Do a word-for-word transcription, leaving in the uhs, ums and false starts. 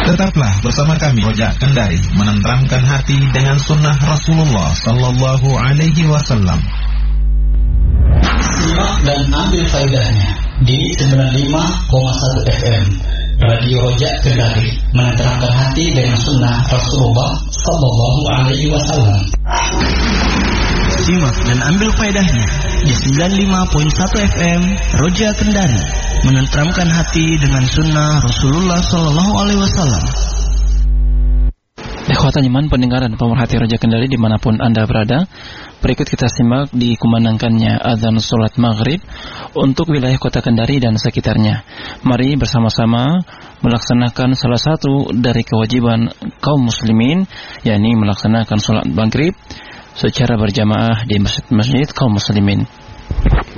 Tetaplah bersama kami Rojak Kendari, menenteramkan hati dengan sunnah Rasulullah Sallallahu Alaihi Wasallam. Simak dan ambil faedahnya di sembilan puluh lima koma satu F M Radio Rojak Kendari, menenteramkan hati dengan sunnah Rasulullah Sallallahu Alaihi Wasallam. Simak dan ambil faedahnya di sembilan puluh lima koma satu F M Rojak Kendari, menenteramkan hati dengan sunnah Rasulullah Sallallahu Alaihi Wasallam. Ikhwatan iman, pendengar dan pemerhati Rojak Kendari dimanapun Anda berada, berikut kita simak dikumandangkannya azan sholat maghrib untuk wilayah kota Kendari dan sekitarnya. Mari bersama-sama melaksanakan salah satu dari kewajiban kaum muslimin, yakni melaksanakan sholat maghrib secara berjamaah di masjid-masjid kaum muslimin.